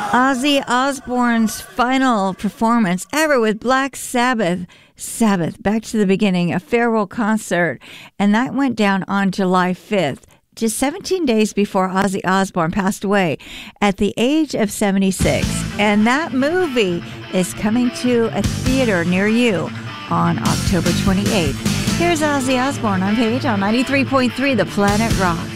Ozzy Osbourne's final performance ever with Black Sabbath. Back to the beginning, a farewell concert. And that went down on July 5th, just 17 days before Ozzy Osbourne passed away at the age of 76. And that movie is coming to a theater near you on October 28th. Here's Ozzy Osbourne on Paige on 93.3 The Planet Rock.